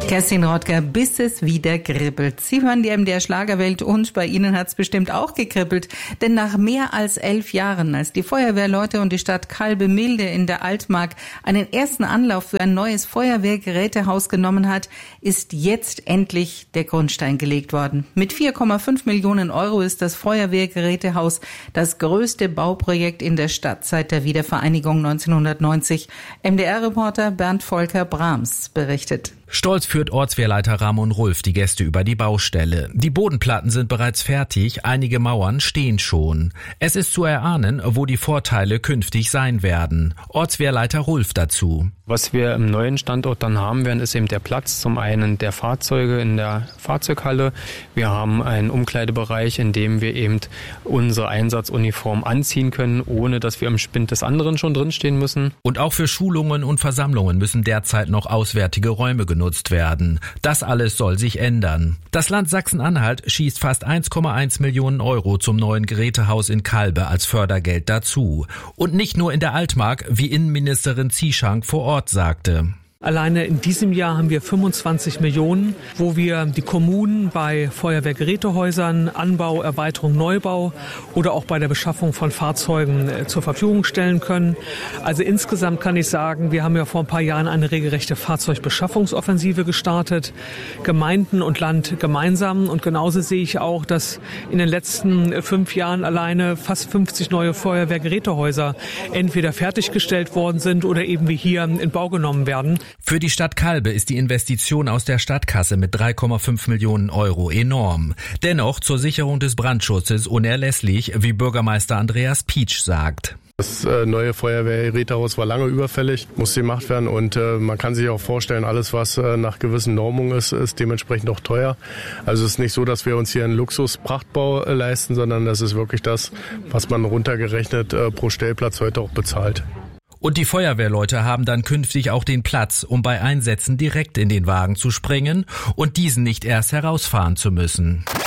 Kerstin Rottger, bis es wieder kribbelt. Sie hören die MDR Schlagerwelt und bei Ihnen hat es bestimmt auch gekribbelt. Denn nach mehr als 11 Jahren, als die Feuerwehrleute und die Stadt Kalbe-Milde in der Altmark einen ersten Anlauf für ein neues Feuerwehrgerätehaus genommen hat, ist jetzt endlich der Grundstein gelegt worden. Mit 4,5 Millionen Euro ist das Feuerwehrgerätehaus das größte Bauprojekt in der Stadt seit der Wiedervereinigung 1990. MDR-Reporter Bernd Volker Brahms berichtet. Stolz führt Ortswehrleiter Ramon Rulf die Gäste über die Baustelle. Die Bodenplatten sind bereits fertig, einige Mauern stehen schon. Es ist zu erahnen, wo die Vorteile künftig sein werden. Ortswehrleiter Rulf dazu. Was wir im neuen Standort dann haben werden, ist eben der Platz zum einen der Fahrzeuge in der Fahrzeughalle. Wir haben einen Umkleidebereich, in dem wir eben unsere Einsatzuniform anziehen können, ohne dass wir im Spind des anderen schon drinstehen müssen. Und auch für Schulungen und Versammlungen müssen derzeit noch auswärtige Räume genutzt werden. Das alles soll sich ändern. Das Land Sachsen-Anhalt schießt fast 1,1 Millionen Euro zum neuen Gerätehaus in Kalbe als Fördergeld dazu. Und nicht nur in der Altmark, wie Innenministerin Zieschank vor Ort sagte. Alleine in diesem Jahr haben wir 25 Millionen, wo wir die Kommunen bei Feuerwehrgerätehäusern, Anbau, Erweiterung, Neubau oder auch bei der Beschaffung von Fahrzeugen zur Verfügung stellen können. Also insgesamt kann ich sagen, wir haben ja vor ein paar Jahren eine regelrechte Fahrzeugbeschaffungsoffensive gestartet, Gemeinden und Land gemeinsam. Und genauso sehe ich auch, dass in den letzten 5 Jahren alleine fast 50 neue Feuerwehrgerätehäuser entweder fertiggestellt worden sind oder eben wie hier in Bau genommen werden. Für die Stadt Kalbe ist die Investition aus der Stadtkasse mit 3,5 Millionen Euro enorm. Dennoch zur Sicherung des Brandschutzes unerlässlich, wie Bürgermeister Andreas Pietsch sagt. Das neue Feuerwehrgerätehaus war lange überfällig, musste gemacht werden und man kann sich auch vorstellen, alles was nach gewissen Normungen ist dementsprechend auch teuer. Also es ist nicht so, dass wir uns hier einen Luxusprachtbau leisten, sondern das ist wirklich das, was man runtergerechnet pro Stellplatz heute auch bezahlt. Und die Feuerwehrleute haben dann künftig auch den Platz, um bei Einsätzen direkt in den Wagen zu springen und diesen nicht erst herausfahren zu müssen.